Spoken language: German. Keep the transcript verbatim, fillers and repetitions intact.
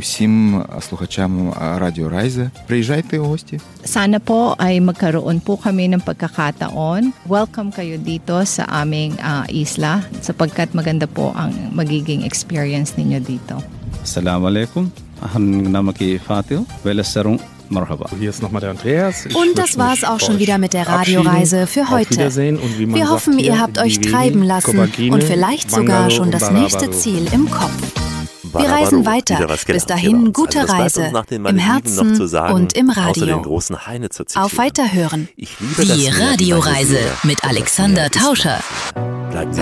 усім слухачам Радіо Райзе. Приїжджайте у гості. Sana po ay magkaroon po kami ng pagkakataon. Welcome kayo dito sa aming uh, isla sapagkat maganda po ang magiging experience ninyo dito. Assalamu alaikum. Ahan namaki Fatil. Welasserung. Marhaba. Hier ist nochmal der Andreas. Ich und das war's auch schon wieder mit der Radioreise für heute. Wir hoffen, sagt, ihr habt euch treiben lassen und vielleicht sogar schon das nächste Ziel im Kopf. Wir reisen weiter. Bis dahin gute Reise. Im Herzen und im Radio. Auf Weiterhören. Die Radioreise mit Alexander Tauscher.